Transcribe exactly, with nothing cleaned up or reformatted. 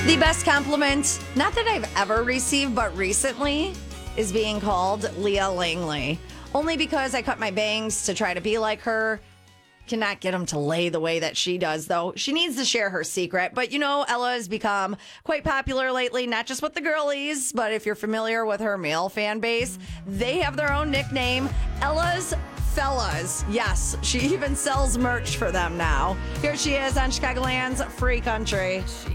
The best compliment, not that I've ever received, but recently, is being called Leah Langley. Only because I cut my bangs to try to be like her. Cannot get them to lay the way that she does, though. She needs to share her secret. But, you know, Ella has become quite popular lately, not just with the girlies, but if you're familiar with her male fan base, they have their own nickname, Ella's Fellas. Yes, she even sells merch for them now. Here she is on Chicagoland's Free Country.